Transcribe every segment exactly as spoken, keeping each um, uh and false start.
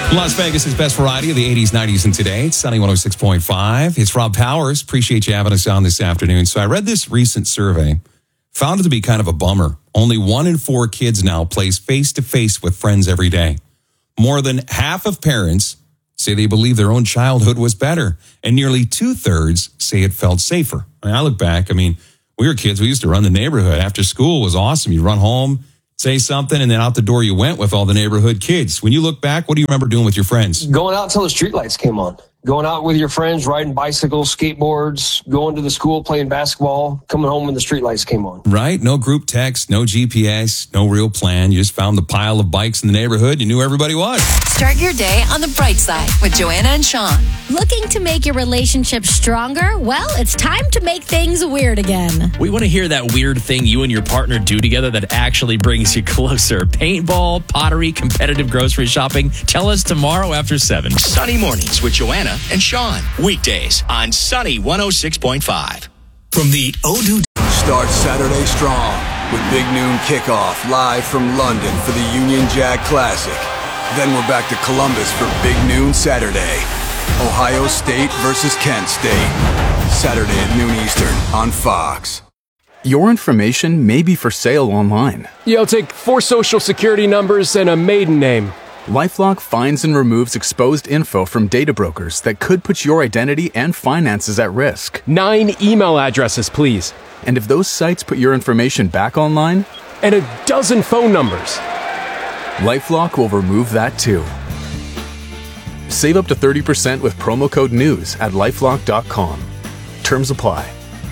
Las Vegas' best variety of the eighties, nineties, and today. It's Sunny one oh six point five. It's Rob Powers. Appreciate you having us on this afternoon. So I read this recent survey. Found it to be kind of a bummer. Only one in four kids now plays face-to-face with friends every day. More than half of parents say they believe their own childhood was better. And nearly two-thirds say it felt safer. I mean, I look back, I mean, we were kids. We used to run the neighborhood. After school was awesome. You'd run home, say something, and then out the door you went with all the neighborhood kids. When you look back, what do you remember doing with your friends? Going out until the streetlights came on. Going out with your friends, riding bicycles, skateboards, going to the school, playing basketball, coming home when the streetlights came on. Right? No group text, no G P S, no real plan. You just found the pile of bikes in the neighborhood. You knew everybody was. Start your day on the bright side with Joanna and Sean. Looking to make your relationship stronger? Well, it's time to make things weird again. We want to hear that weird thing you and your partner do together that actually brings you closer. Paintball, pottery, competitive grocery shopping. Tell us tomorrow after seven. Sunny mornings with Joanna and Sean. Weekdays on Sunny one oh six point five. From the Odoo. Start Saturday strong with Big Noon Kickoff live from London for the Union Jack Classic. Then we're back to Columbus for Big Noon Saturday. Ohio State versus Kent State. Saturday at noon Eastern on Fox. Your information may be for sale online. Yeah, I'll take four social security numbers and a maiden name. LifeLock finds and removes exposed info from data brokers that could put your identity and finances at risk. Nine email addresses, please. And if those sites put your information back online? And a dozen phone numbers. LifeLock will remove that too. Save up to thirty percent with promo code NEWS at lifelock dot com. Terms apply.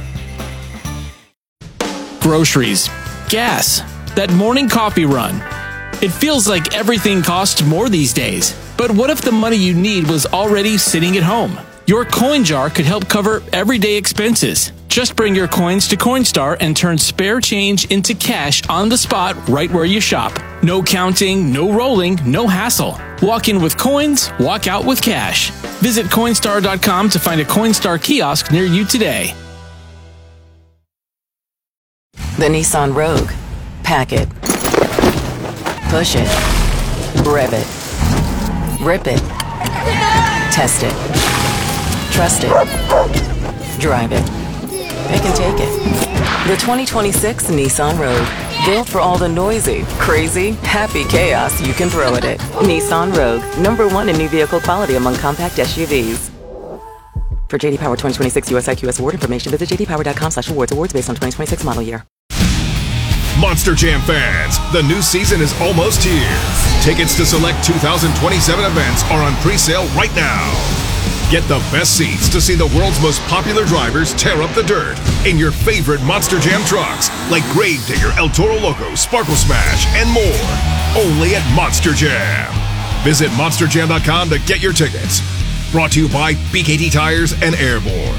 Groceries, gas, that morning coffee run. It feels like everything costs more these days. But what if the money you need was already sitting at home? Your coin jar could help cover everyday expenses. Just bring your coins to Coinstar and turn spare change into cash on the spot right where you shop. No counting, no rolling, no hassle. Walk in with coins, walk out with cash. Visit Coinstar dot com to find a Coinstar kiosk near you today. The Nissan Rogue. Pack it. Push it. Rev it. Rip it. Test it. Trust it. Drive it. Pick and take it. The twenty twenty-six Nissan Rogue. Built for all the noisy, crazy, happy chaos you can throw at it. Nissan Rogue. Number one in new vehicle quality among compact S U Vs. For J D Power twenty twenty-six U S I Q S award information, visit j d power dot com slash awards. Awards based on twenty twenty-six model year. Monster Jam fans, the new season is almost here. Tickets to select two thousand twenty-seven events are on pre-sale right now. Get the best seats to see the world's most popular drivers tear up the dirt in your favorite Monster Jam trucks, like Gravedigger, El Toro Loco, Sparkle Smash, and more. Only at Monster Jam. Visit monster jam dot com to get your tickets. Brought to you by B K T Tires and Airborne.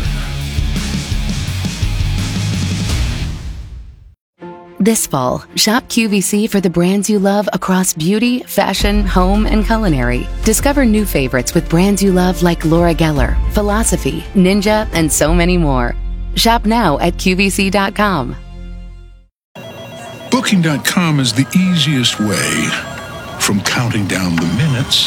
This fall, shop Q V C for the brands you love across beauty, fashion, home, and culinary. Discover new favorites with brands you love like Laura Geller, Philosophy, Ninja, and so many more. Shop now at Q V C dot com. Booking dot com is the easiest way from counting down the minutes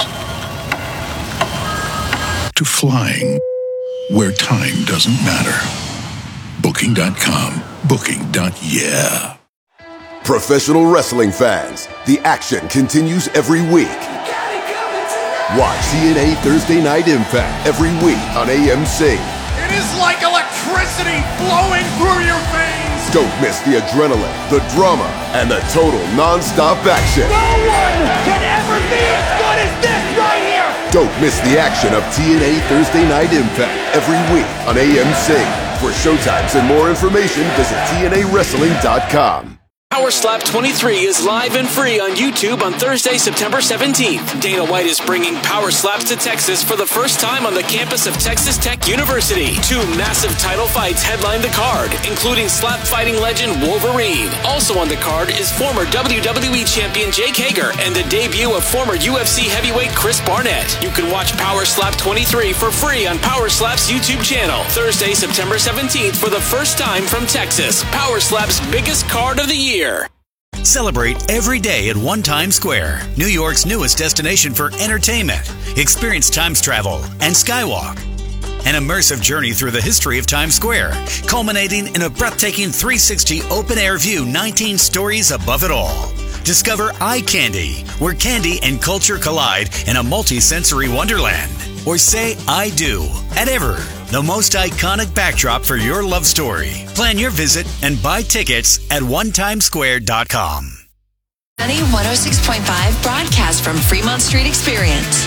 to flying where time doesn't matter. Booking dot com. Booking. Yeah. Professional wrestling fans, the action continues every week. Watch T N A Thursday Night Impact every week on A M C. It is like electricity flowing through your veins. Don't miss the adrenaline, the drama, and the total non-stop action. No one can ever be as good as this right here. Don't miss the action of T N A Thursday Night Impact every week on A M C. For showtimes and more information, visit T N A wrestling dot com. Power Slap twenty-three is live and free on YouTube on Thursday, September seventeenth. Dana White is bringing Power Slaps to Texas for the first time on the campus of Texas Tech University. Two massive title fights headline the card, including slap fighting legend Wolverine. Also on the card is former W W E champion Jake Hager and the debut of former U F C heavyweight Chris Barnett. You can watch Power Slap twenty-three for free on Power Slap's YouTube channel. Thursday, September seventeenth for the first time from Texas. Power Slap's biggest card of the year. Celebrate every day at One Times Square, New York's newest destination for entertainment. Experience Times travel and Skywalk. An immersive journey through the history of Times Square, culminating in a breathtaking three sixty open-air view nineteen stories above it all. Discover Eye Candy, where candy and culture collide in a multi-sensory wonderland. Or say I do at Ever, the most iconic backdrop for your love story. Plan your visit and buy tickets at one times square dot com. Sunny one oh six point five broadcast from Fremont Street Experience.